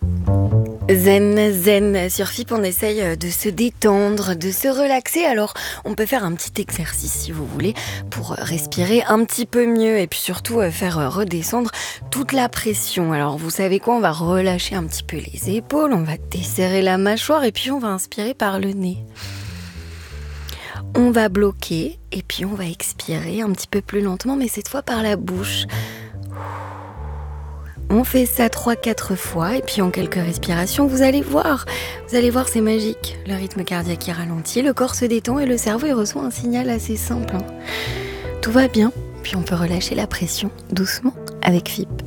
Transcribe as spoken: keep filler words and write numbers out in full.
Zen, zen. Sur F I P, on essaye de se détendre, de se relaxer. Alors, on peut faire un petit exercice, si vous voulez, pour respirer un petit peu mieux et puis surtout euh, faire redescendre toute la pression. Alors, vous savez quoi? On va relâcher un petit peu les épaules, on va desserrer la mâchoire et puis on va inspirer par le nez. On va bloquer et puis on va expirer un petit peu plus lentement, mais cette fois par la bouche. On fait ça trois quatre fois et puis en quelques respirations, vous allez voir, vous allez voir, c'est magique. Le rythme cardiaque est ralenti, le corps se détend et le cerveau il reçoit un signal assez simple. hein. Tout va bien, puis on peut relâcher la pression doucement avec F I P.